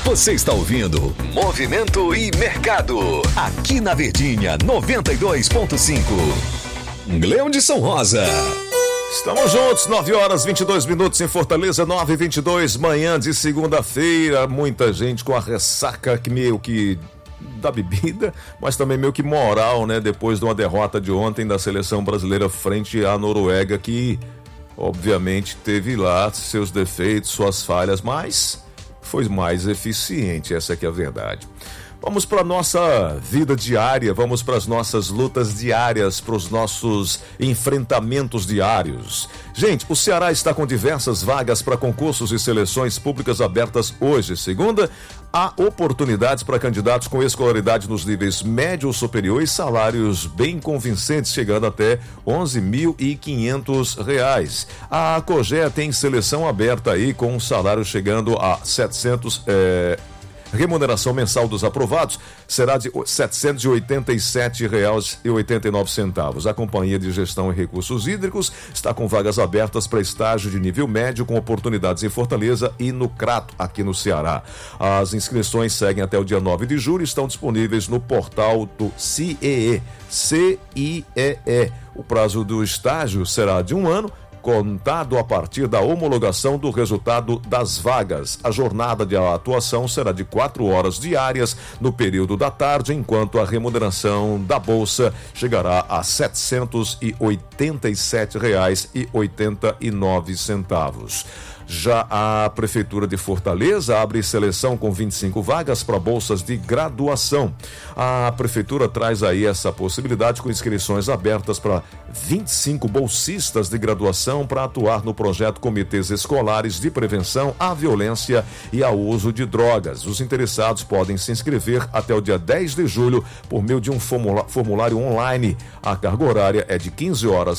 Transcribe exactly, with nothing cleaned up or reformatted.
Você está ouvindo Movimento e Mercado, aqui na Verdinha noventa e dois ponto cinco. Gleudson Rosa. Estamos juntos, nove horas e vinte e dois minutos em Fortaleza, nove e vinte e dois, manhã de segunda-feira. Muita gente com a ressaca que meio que da bebida, mas também meio que moral, né? Depois de uma derrota de ontem da seleção brasileira frente à Noruega, que obviamente teve lá seus defeitos, suas falhas, mas foi mais eficiente, essa que é a verdade. Vamos para a nossa vida diária, vamos para as nossas lutas diárias, para os nossos enfrentamentos diários. Gente, o Ceará está com diversas vagas para concursos e seleções públicas abertas hoje. Segunda, há oportunidades para candidatos com escolaridade nos níveis médio ou superior e salários bem convincentes, chegando até onze mil e quinhentos reais. A Cogea tem seleção aberta aí com um salário chegando a setecentos é... remuneração mensal dos aprovados será de setecentos e oitenta e sete reais e oitenta e nove centavos. A Companhia de Gestão e Recursos Hídricos está com vagas abertas para estágio de nível médio, com oportunidades em Fortaleza e no Crato, aqui no Ceará. As inscrições seguem até o dia nove de julho e estão disponíveis no portal do C I E E. C I E E. O prazo do estágio será de um ano, contado a partir da homologação do resultado das vagas. A jornada de atuação será de quatro horas diárias no período da tarde, enquanto a remuneração da bolsa chegará a setecentos e oitenta e sete reais e oitenta e nove centavos. Já a Prefeitura de Fortaleza abre seleção com vinte e cinco vagas para bolsas de graduação. A Prefeitura traz aí essa possibilidade com inscrições abertas para vinte e cinco bolsistas de graduação para atuar no projeto Comitês Escolares de Prevenção à Violência e ao Uso de Drogas. Os interessados podem se inscrever até o dia dez de julho por meio de um formulário online. A carga horária é de quinze horas